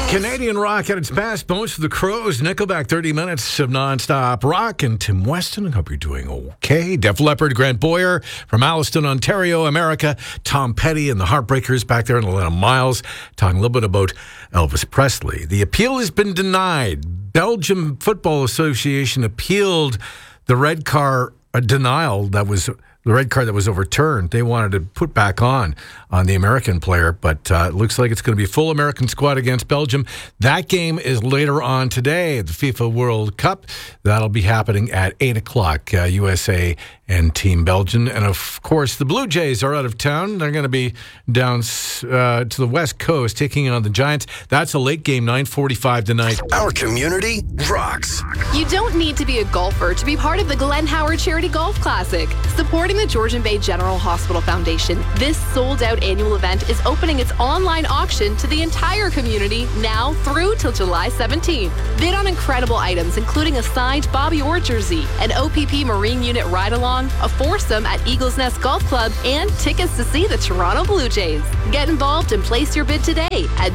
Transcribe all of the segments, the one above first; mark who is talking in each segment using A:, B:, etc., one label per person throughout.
A: Canadian rock at its best. Bones for the Crows. Nickelback, 30 minutes of nonstop rock. And Tim Weston, I hope you're doing okay. Def Leppard, Grant Boyer from Alliston, Ontario, America. Tom Petty and the Heartbreakers back there in Atlanta. Miles talking a little bit about Elvis Presley. The appeal has been denied. Belgium Football Association appealed the red card denial that was the red card that was overturned. They wanted to put back on the American player, but it looks like it's going to be full American squad against Belgium. That game is later on today at the FIFA World Cup. That'll be happening at 8 o'clock, USA and Team Belgium. And, of course, the Blue Jays are out of town. They're going to be down to the West Coast taking on the Giants. That's a late game, 9:45 tonight.
B: Our community rocks.
C: You don't need to be a golfer to be part of the Glenn Howard Charity Golf Classic. Supporting the Georgian Bay General Hospital Foundation, this sold-out annual event is opening its online auction to the entire community now through till July 17th. Bid on incredible items, including a signed Bobby Orr jersey, an OPP Marine Unit ride-along, a foursome at Eagles Nest Golf Club, and tickets to see the Toronto Blue Jays. Get involved and place your bid today at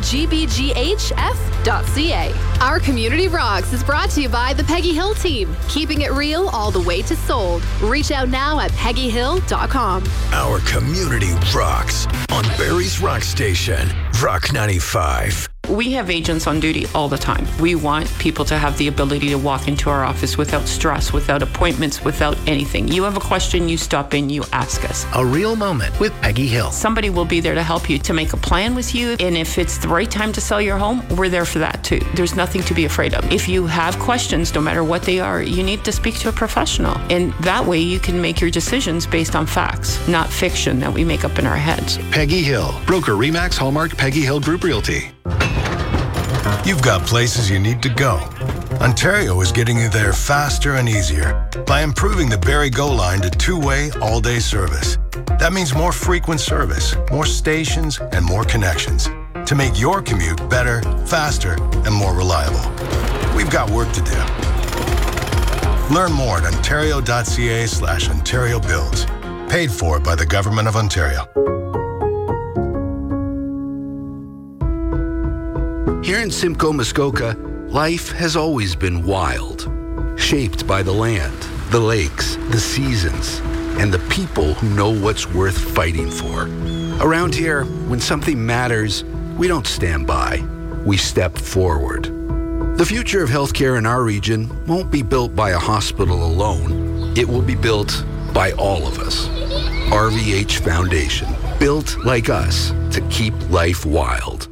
C: gbghf.ca. Our Community Rocks is brought to you by the Peggy Hill team, keeping it real all the way to sold. Reach out now at peggyhill.com.
B: Our community rocks on Barrie's Rock Station, Rock 95.
D: We have agents on duty all the time. We want people to have the ability to walk into our office without stress, without appointments, without anything. You have a question, you stop in, you ask us.
B: A real moment with Peggy Hill.
D: Somebody will be there to help you, to make a plan with you. And if it's the right time to sell your home, we're there for that too. There's nothing to be afraid of. If you have questions, no matter what they are, you need to speak to a professional. And that way you can make your decisions based on facts, not fiction that we make up in our heads.
B: Peggy Hill, broker Remax Hallmark Peggy Hill Group Realty. You've got places you need to go. Ontario is getting you there faster and easier by improving the Barrie Go line to two-way, all-day service. That means more frequent service, more stations, and more connections to make your commute better, faster, and more reliable. We've got work to do. Learn more at ontario.ca/Ontario Builds. Paid for by the Government of Ontario.
E: Here in Simcoe, Muskoka, life has always been wild, shaped by the land, the lakes, the seasons, and the people who know what's worth fighting for. Around here, when something matters, we don't stand by, we step forward. The future of healthcare in our region won't be built by a hospital alone. It will be built by all of us. RVH Foundation, built like us to keep life wild.